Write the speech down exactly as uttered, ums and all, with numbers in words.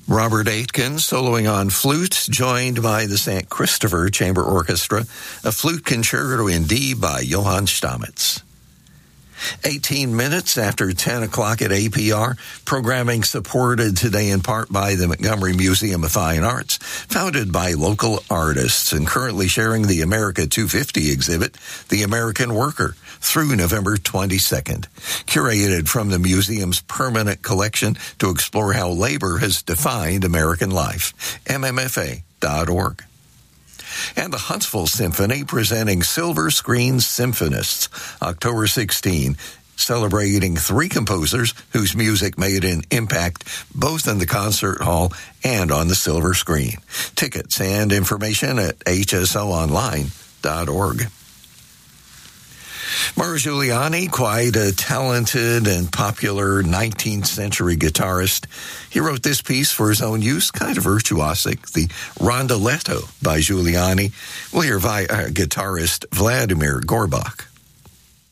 Robert Aitken soloing on flute, joined by the Saint Christopher Chamber Orchestra, a flute concerto in D by Johann Stamitz. eighteen minutes after ten o'clock at A P R, programming supported today in part by the Montgomery Museum of Fine Arts, founded by local artists and currently sharing the America two fifty exhibit, The American Worker, through November twenty-second. Curated from the museum's permanent collection to explore how labor has defined American life. M M F A dot org. And the Huntsville Symphony presenting Silver Screen Symphonists, October sixteenth, celebrating three composers whose music made an impact both in the concert hall and on the silver screen. Tickets and information at H S L online dot org. Murray Giuliani, quite a talented and popular nineteenth century guitarist. He wrote this piece for his own use, kind of virtuosic, the Rondoletto by Giuliani. We'll hear vi- uh, guitarist Vladimir Gorbach.